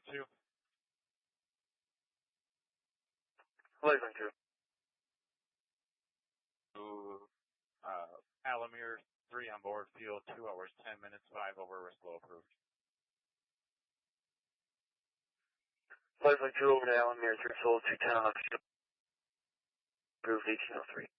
2. Lakeland 2. Alamir 3 on board, fuel 2 hours, 10 minutes, 5 over, we're slow approved. Lakeland 2 over to Alamir, 3 full, 210 on approved 1803.